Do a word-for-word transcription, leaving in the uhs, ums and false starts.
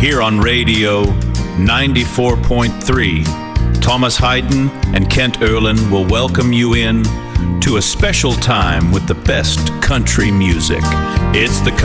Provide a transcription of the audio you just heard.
here on Radio ninety-four point three. Thomas Hayden and Kent Erlin will welcome you in to a special time with the best country music. It's the